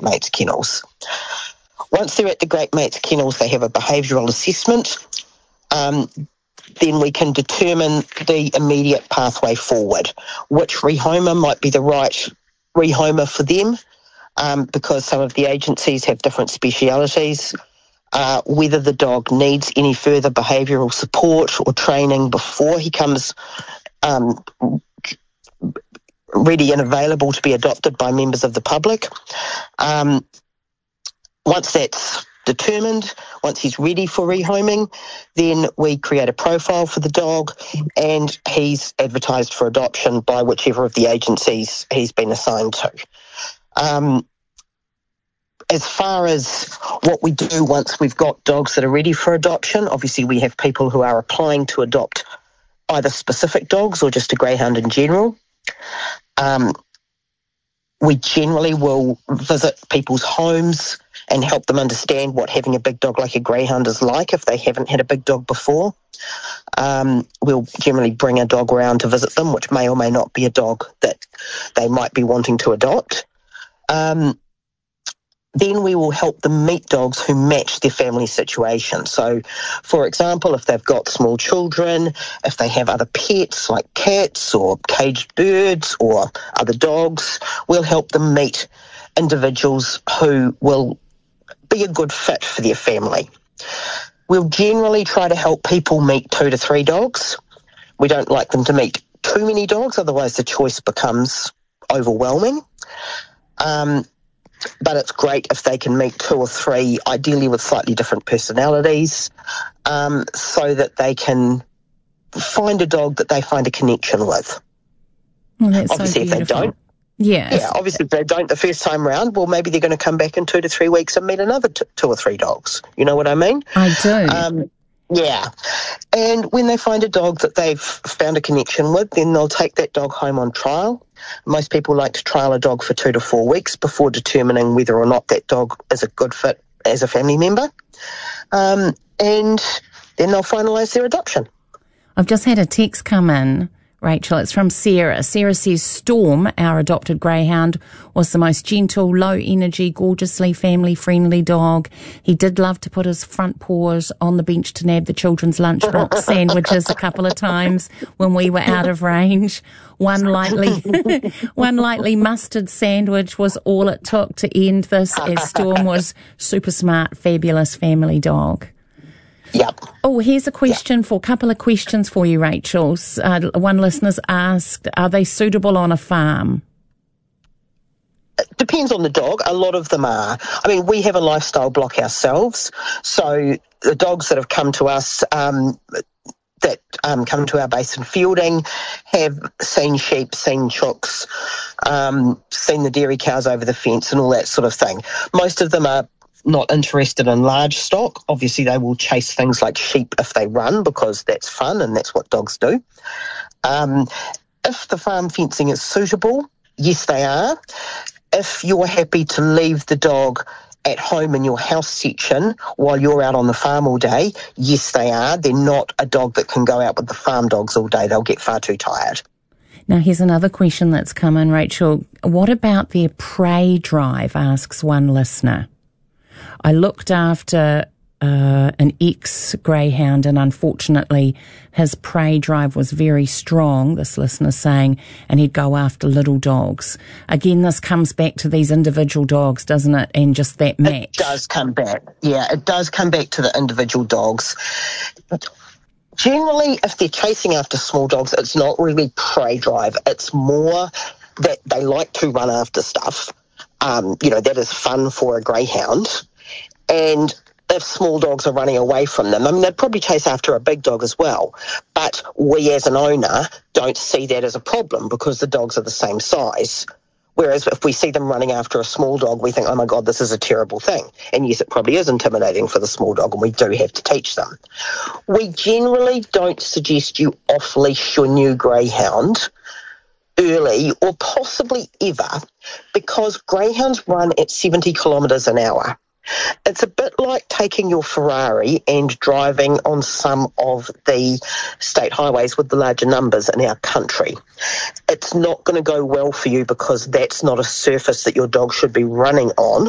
Great Mates Kennels. Once they're at the Great Mates Kennels, they have a behavioural assessment. Then we can determine the immediate pathway forward, which rehomer might be the right rehomer for them, because some of the agencies have different specialities, whether the dog needs any further behavioural support or training before he comes ready and available to be adopted by members of the public. Once that's determined, once he's ready for rehoming, then we create a profile for the dog and he's advertised for adoption by whichever of the agencies he's been assigned to. As far as what we do once we've got dogs that are ready for adoption, obviously we have people who are applying to adopt either specific dogs or just a greyhound in general. We generally will visit people's homes and help them understand what having a big dog like a greyhound is like if they haven't had a big dog before. We'll generally bring a dog around to visit them, which may or may not be a dog that they might be wanting to adopt. Then we will help them meet dogs who match their family situation. So, for example, if they've got small children, if they have other pets like cats or caged birds or other dogs, we'll help them meet individuals who will be a good fit for their family. We'll generally try to help people meet 2 to 3 dogs. We don't like them to meet too many dogs, otherwise the choice becomes overwhelming. But it's great if they can meet 2 or 3, ideally with slightly different personalities, so that they can find a dog that they find a connection with. Well, that's obviously, so beautiful. If they don't, obviously if they don't the first time round, well, maybe they're going to come back in 2 to 3 weeks and meet another 2 or 3 dogs. You know what I mean? I do. Yeah. And when they find a dog that they've found a connection with, then they'll take that dog home on trial. Most people like to trial a dog for 2 to 4 weeks before determining whether or not that dog is a good fit as a family member. And then they'll finalise their adoption. I've just had a text come in, Rachel. It's from Sarah. Sarah says, Storm, our adopted greyhound, was the most gentle, low-energy, gorgeously family-friendly dog. He did love to put his front paws on the bench to nab the children's lunchbox sandwiches a couple of times when we were out of range. One lightly mustard sandwich was all it took to end this, as Storm was super smart, fabulous family dog. Yep. Oh, here's a couple of questions for you, Rachel. One listener's asked, are they suitable on a farm? It depends on the dog. A lot of them are. I mean, we have a lifestyle block ourselves, so the dogs that have come to us that come to our basin fielding have seen sheep, seen chooks, seen the dairy cows over the fence and all that sort of thing. Most of them are not interested in large stock. Obviously, they will chase things like sheep if they run because that's fun and that's what dogs do. If the farm fencing is suitable, yes, they are. If you're happy to leave the dog at home in your house section while you're out on the farm all day, yes, they are. They're not a dog that can go out with the farm dogs all day. They'll get far too tired. Now, here's another question that's come in, Rachel. What about their prey drive, asks one listener. I looked after an ex-greyhound and unfortunately his prey drive was very strong, this listener's saying, and he'd go after little dogs. Again, this comes back to these individual dogs, doesn't it, and just that match? It does come back. Yeah, it does come back to the individual dogs. Generally, if they're chasing after small dogs, it's not really prey drive. It's more that they like to run after stuff. That is fun for a greyhound. And if small dogs are running away from them, I mean, they'd probably chase after a big dog as well. But we as an owner don't see that as a problem because the dogs are the same size. Whereas if we see them running after a small dog, we think, oh my God, this is a terrible thing. And yes, it probably is intimidating for the small dog and we do have to teach them. We generally don't suggest you off-leash your new greyhound early or possibly ever because greyhounds run at 70 kilometres an hour. It's a bit like taking your Ferrari and driving on some of the state highways with the larger numbers in our country. It's not going to go well for you because that's not a surface that your dog should be running on.